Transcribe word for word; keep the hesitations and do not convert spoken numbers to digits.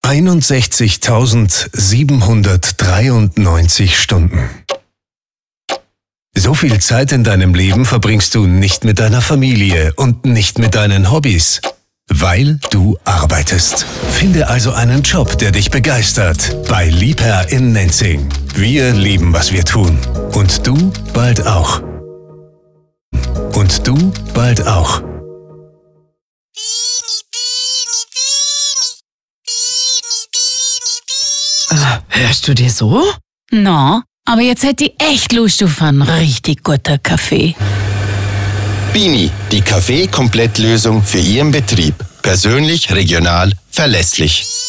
einundsechzigtausendsiebenhundertdreiundneunzig Stunden. So viel Zeit in deinem Leben verbringst du nicht mit deiner Familie und nicht mit deinen Hobbys, weil du arbeitest. Finde also einen Job, der dich begeistert, bei Liebherr in Nenzing. Wir lieben, was wir tun. Und du bald auch. Und du bald auch. Äh, hörst du dir so? Na, aber jetzt hätte ich echt Lust auf einen richtig guten Kaffee. Bini, die Kaffee-Komplettlösung für Ihren Betrieb. Persönlich, regional, verlässlich.